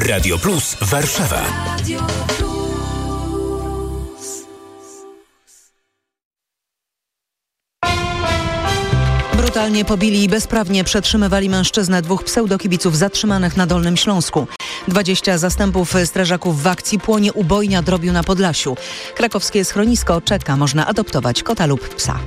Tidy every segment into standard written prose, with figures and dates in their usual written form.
Radio Plus Warszawa. Brutalnie pobili i bezprawnie przetrzymywali mężczyznę dwóch pseudokibiców zatrzymanych na Dolnym Śląsku. 20 zastępów strażaków w akcji płonie ubojnia drobiu na Podlasiu. Krakowskie schronisko czeka, można adoptować kota lub psa.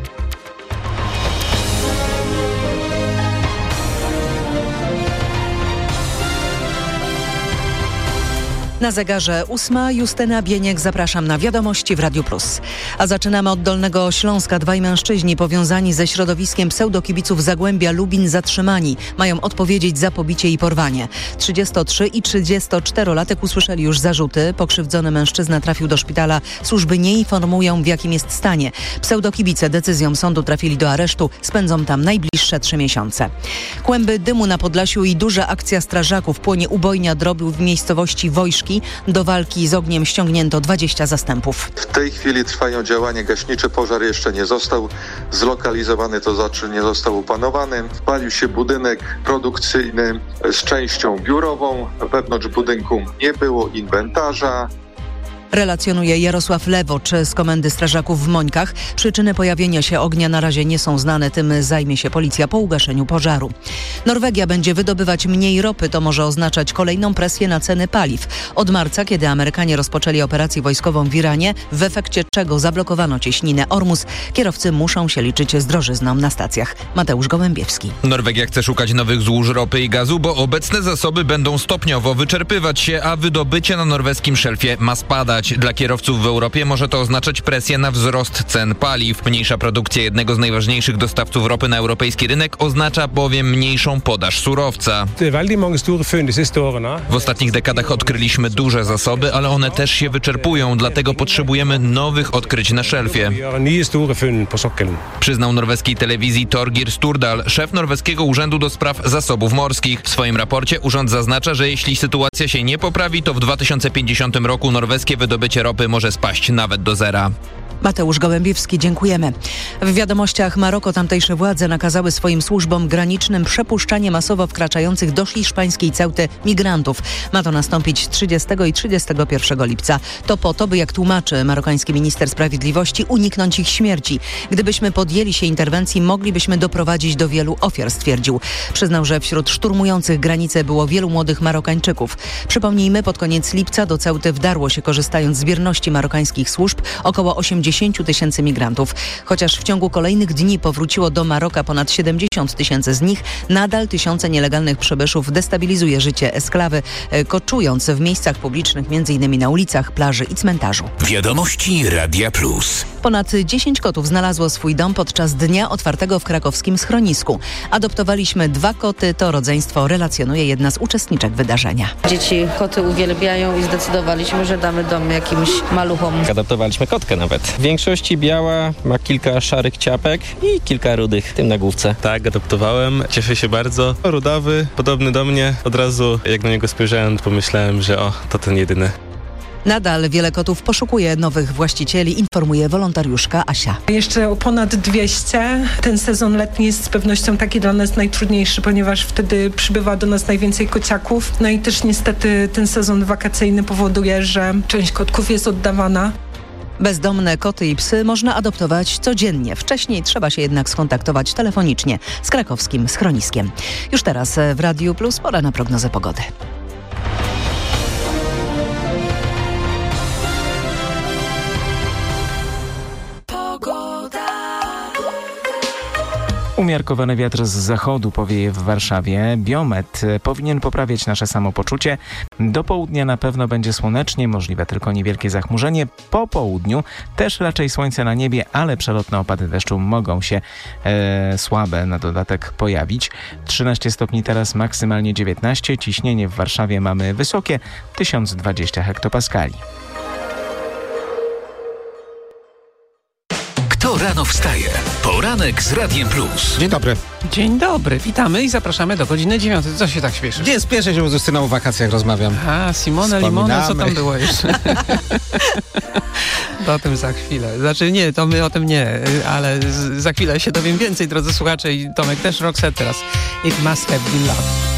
Na zegarze 8. Justyna Bieniek, zapraszam na wiadomości w Radiu Plus. A zaczynamy od Dolnego Śląska. Dwaj mężczyźni powiązani ze środowiskiem pseudokibiców Zagłębia Lubin zatrzymani. Mają odpowiedzieć za pobicie i porwanie. 33 i 34-latek usłyszeli już zarzuty. Pokrzywdzony mężczyzna trafił do szpitala. Służby nie informują, w jakim jest stanie. Pseudokibice decyzją sądu trafili do aresztu. Spędzą tam najbliższe 3 miesiące. Kłęby dymu na Podlasiu i duża akcja strażaków. Płonie ubojnia drobiu w miejscowości Wojszki. Do walki z ogniem ściągnięto 20 zastępów. W tej chwili trwają działania gaśnicze. Pożar jeszcze nie został zlokalizowany, to znaczy nie został opanowany. Palił się budynek produkcyjny z częścią biurową. Wewnątrz budynku nie było inwentarza. Relacjonuje Jarosław Lewocz z Komendy Strażaków w Mońkach. Przyczyny pojawienia się ognia na razie nie są znane. Tym zajmie się policja po ugaszeniu pożaru. Norwegia będzie wydobywać mniej ropy. To może oznaczać kolejną presję na ceny paliw. Od marca, kiedy Amerykanie rozpoczęli operację wojskową w Iranie, w efekcie czego zablokowano cieśninę Ormus, kierowcy muszą się liczyć z drożyzną na stacjach. Mateusz Gołębiewski. Norwegia chce szukać nowych złóż ropy i gazu, bo obecne zasoby będą stopniowo wyczerpywać się, a wydobycie na norweskim szelfie ma spadać. Dla kierowców w Europie może to oznaczać presję na wzrost cen paliw. Mniejsza produkcja jednego z najważniejszych dostawców ropy na europejski rynek oznacza bowiem mniejszą podaż surowca. W ostatnich dekadach odkryliśmy duże zasoby, ale one też się wyczerpują, dlatego potrzebujemy nowych odkryć na szelfie. Przyznał norweskiej telewizji Torgir Sturdal, szef norweskiego Urzędu do Spraw Zasobów Morskich. W swoim raporcie urząd zaznacza, że jeśli sytuacja się nie poprawi, to w 2050 roku norweskie wydobycie ropy może spaść nawet do zera. Mateusz Gołębiewski, dziękujemy. W wiadomościach Maroko tamtejsze władze nakazały swoim służbom granicznym przepuszczanie masowo wkraczających do hiszpańskiej Ceuty migrantów. Ma to nastąpić 30 i 31 lipca. To po to, by, jak tłumaczy marokański minister sprawiedliwości, uniknąć ich śmierci. Gdybyśmy podjęli się interwencji, moglibyśmy doprowadzić do wielu ofiar, stwierdził. Przyznał, że wśród szturmujących granicę było wielu młodych Marokańczyków. Przypomnijmy, pod koniec lipca do Ceuty wdarło się, korzystając z bierności marokańskich służb, około 80 tysięcy migrantów. Chociaż w ciągu kolejnych dni powróciło do Maroka ponad 70 tysięcy z nich, nadal tysiące nielegalnych przybyszów destabilizuje życie esklawy, koczując w miejscach publicznych, m.in. na ulicach, plaży i cmentarzu. Wiadomości Radia Plus. Ponad 10 kotów znalazło swój dom podczas dnia otwartego w krakowskim schronisku. Adoptowaliśmy 2 koty, to rodzeństwo relacjonuje jedna z uczestniczek wydarzenia. Dzieci koty uwielbiają i zdecydowaliśmy, że damy dom jakimś maluchom. Adoptowaliśmy kotkę nawet. W większości biała, ma kilka szarych ciapek i kilka rudych, tym na główce. Tak, adoptowałem. Cieszę się bardzo. Rudawy, podobny do mnie. Od razu jak na niego spojrzałem, pomyślałem, że to ten jedyny. Nadal wiele kotów poszukuje nowych właścicieli, informuje wolontariuszka Asia. Jeszcze o ponad 200. Ten sezon letni jest z pewnością taki dla nas najtrudniejszy, ponieważ wtedy przybywa do nas najwięcej kociaków. No i też niestety ten sezon wakacyjny powoduje, że część kotków jest oddawana. Bezdomne koty i psy można adoptować codziennie. Wcześniej trzeba się jednak skontaktować telefonicznie z krakowskim schroniskiem. Już teraz w Radiu Plus pora na prognozę pogody. Umiarkowany wiatr z zachodu powieje w Warszawie. Biometr powinien poprawiać nasze samopoczucie. Do południa na pewno będzie słonecznie, możliwe tylko niewielkie zachmurzenie. Po południu też raczej słońce na niebie, ale przelotne opady deszczu mogą się słabe na dodatek pojawić. 13 stopni teraz, maksymalnie 19. Ciśnienie w Warszawie mamy wysokie, 1020 hektopaskali. Kto rano wstaje? Poranek z Radiem Plus. Dzień dobry. Dzień dobry, witamy i zapraszamy do godziny 9. Co się tak śpieszysz? Nie spieszę się, bo z Justyną o wakacjach rozmawiam. A, Simone, Limone, co tam było jeszcze? To o tym za chwilę. Znaczy nie, to my o tym nie, ale za chwilę się dowiem więcej, drodzy słuchacze, i Tomek też, Roxette teraz. It must have been love.